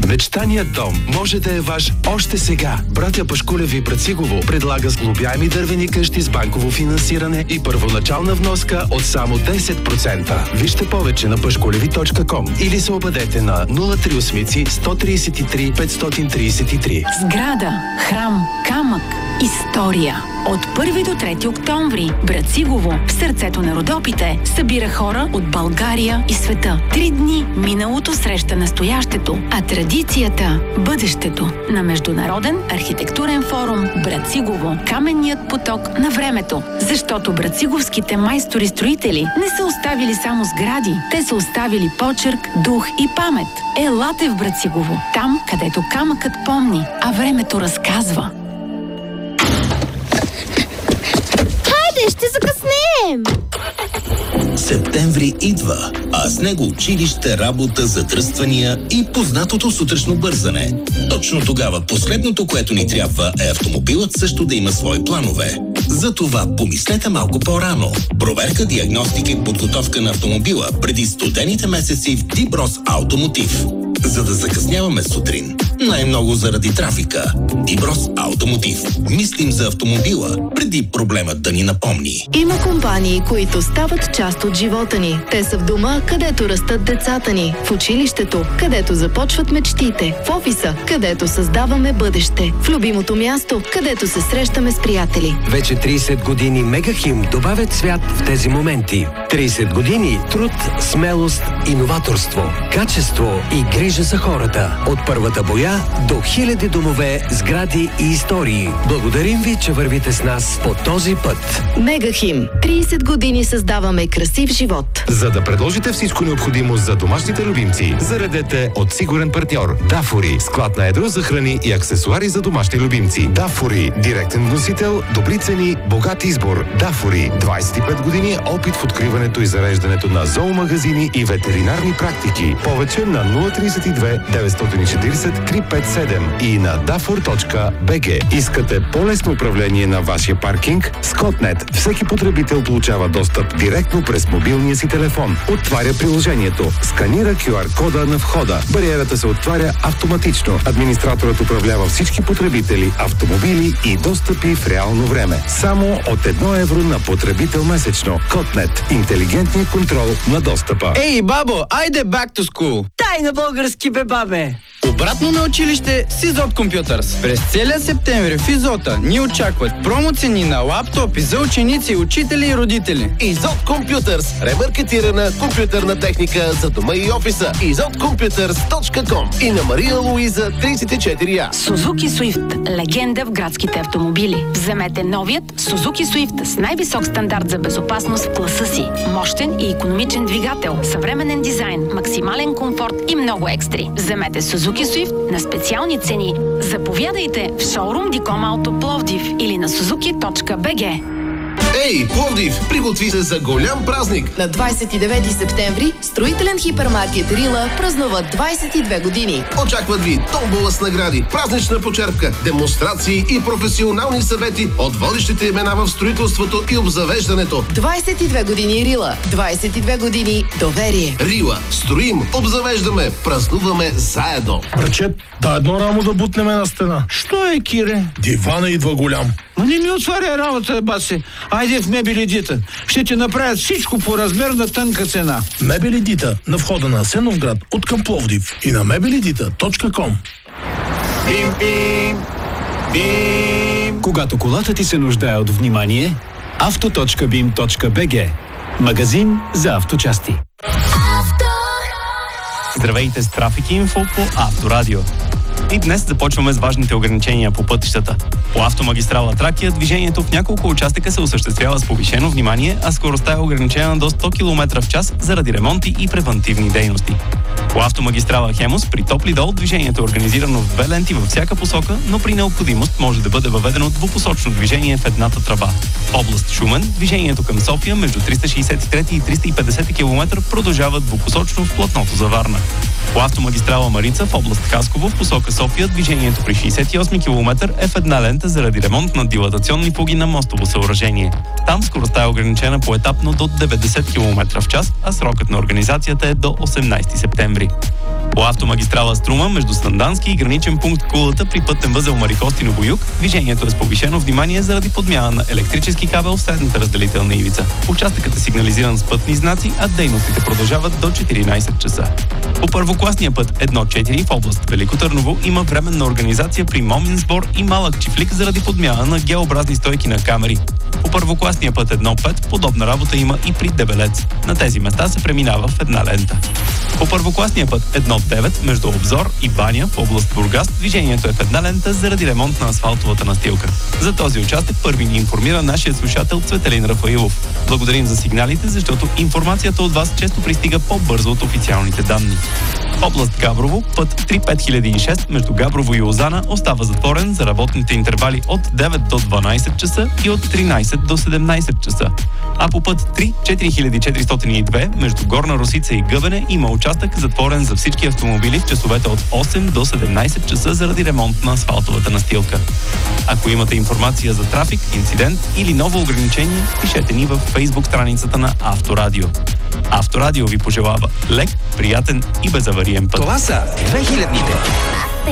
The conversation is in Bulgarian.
Мечтаният дом може да е ваш още сега. Братя Пашкулев и Брацигово предлага сглобяеми дървени къщи с банково финансиране и първоначална вноска от само 10%. Вижте повече на pashkulevi.com или се обадете на 038 133 533. Сграда, храм, камък, история. От 1 до 3 октомври Брацигово, в сърцето на Родопите, събира хора от България и света. 3 дни миналото среща настоящето, а традицията – бъдещето. На Международен архитектурен форум Брацигово. Каменният поток на времето. Защото брациговските майстори-строители не са оставили само сгради. Те са оставили почерк, дух и памет. Елате в Брацигово. Там, където камъкът помни, а времето разказва. Ще закъснеем! Септември идва, а с него училище, работа, задръствания и познатото сутрешно бързане. Точно тогава последното, което ни трябва, е автомобилът също да има свои планове. Затова помислете малко по-рано. Проверка, диагностика и подготовка на автомобила преди студените месеци в Диброс Автомотив. За да закъсняваме сутрин. Най-много заради трафика. Диброс Автомотив. Мислим за автомобила, преди проблемът да ни напомни. Има компании, които стават част от живота ни. Те са в дома, където растат децата ни. В училището, където започват мечтите. В офиса, където създаваме бъдеще. В любимото място, където се срещаме с приятели. Вече 30 години Мегахим добавят цвят в тези моменти. 30 години труд, смелост, иноваторство, качество и грижа за хората. От първата боя до хиляди домове, сгради и истории. Благодарим ви, че вървите с нас по този път. Мегахим. 30 години създаваме красив живот. За да предложите всичко необходимо за домашните любимци, заредете от сигурен партньор Дафори. Склад на едро за храни и аксесуари за домашни любимци. Дафори. Директен вносител, добри цени, богат избор. Дафори. 25 години опит в откриването и зареждането на зоомагазини и ветеринарни практики. Повече на 032 940 357 и на dafor.bg. Искате по-лесно управление на вашия паркинг? С Котнет всеки потребител получава достъп директно през мобилния си телефон. Отваря приложението, сканира QR-кода на входа. Бариерата се отваря автоматично. Администраторът управлява всички потребители, автомобили и достъпи в реално време. Само от 1 евро на потребител месечно. Котнет. Интелигентният контрол на достъпа. Ей, бабо, айде back to school! Дай на български, бе, бабе! Обратно на училище с Изот Computers. През целия септември в Изота ни очакват промоцени на лаптопи за ученици, учители и родители. Изот Computers. Ремаркетирана компютърна техника за дома и офиса. izotcomputers.com и на Мария Луиза 34А. Suzuki Swift. Легенда в градските автомобили. Вземете новият Suzuki Swift с най-висок стандарт за безопасност в класа си. Мощен и икономичен двигател, съвременен дизайн, максимален комфорт и много екстри. Вземете Suzuki Swift на специални цени. Заповядайте в шоурум Диком Ауто Пловдив или на suzuki.bg. Ей, Пловдив, приготви се за голям празник! На 29 септември строителен хипермаркет Рила празнува 22 години. Очакват ви томбола с награди, празнична почерпка, демонстрации и професионални съвети от водещите имена в строителството и обзавеждането. 22 години Рила, 22 години доверие. Рила, строим, обзавеждаме, празнуваме заедно. Брачет, да едно рамо да бутнеме на стена. Що е, Кире? Дивана идва голям. Ма не ми отваря работа, баси. Айде в Мебели Дита. Ще ти направят всичко по размер на тънка цена. Мебели Дита на входа на Асеновград от към Пловдив и на mebelidita.com. Бим, бим, бим. Когато колата ти се нуждае от внимание, auto.bim.bg. Магазин за авточасти. Здравейте с Трафик Инфо по Авторадио. И днес започваме с важните ограничения по пътищата. По автомагистрала Тракия движението в няколко участъка се осъществява с повишено внимание, а скоростта е ограничена до 100 км в час заради ремонти и превантивни дейности. По автомагистрала Хемус при Топли дол движението е организирано в 2 ленти във всяка посока, но при необходимост може да бъде въведено двупосочно движение в едната тръба. В област Шумен движението към София между 363 и 350 км продължава двупосочно в платното за Варна. По автомагистрала Марица в област Хасково в посока София движението при 68 км е в една лента заради ремонт на дилатационни фуги на мостово съоръжение. Там скоростта е ограничена поетапно до 90 км в час, а срокът на организацията е до 18 септември. По автомагистрала Струма между Сандански и граничен пункт Кулата при пътен възел Марикостиново-юг движението е с повишено внимание заради подмяна на електрически кабел в средната разделителна ивица. Участъкът е сигнализиран с пътни знаци, а дейностите продължават до 14 часа. По първокласния път 1-4 в област Велико Търново има временна организация при Момин сбор и малък чифлик заради подмяна на геообразни стойки на камери. По първокласния път 1-5 подобна работа има и при Дебелец. На тези места се преминава в една лента. По първокласния път 1-9 между Обзор и Баня в област Бургас движението е в една лента заради ремонт на асфалтовата настилка. За този участък първи ни информира нашият слушател Цветелин Рафаилов. Благодарим за сигналите, защото информацията от вас често пристига по-бързо от официалните данни. Област Габрово, път 35006 между Габрово и Лозана остава затворен за работните интервали от 9 до 12 часа и от 13 до 17 часа. А по път 3-4402 между Горна Росица и Гъбене има участък затворен за всички автомобили в часовете от 8 до 17 часа заради ремонт на асфалтовата настилка. Ако имате информация за трафик, инцидент или ново ограничение, пишете ни във Facebook страницата на Авторадио. Авторадио ви пожелава лек, приятен и безавариен път. Това са 2000-те.